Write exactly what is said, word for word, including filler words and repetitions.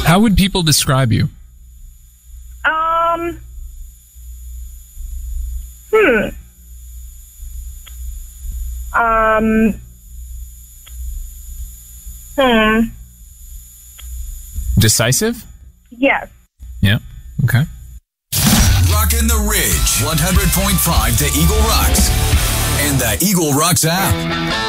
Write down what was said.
How would people describe you? Um. Hmm. Um. Hmm. Decisive? Yes. Yeah. Okay. Rockin' the Ridge, one hundred point five to Eagle Rocks, and the Eagle Rocks app.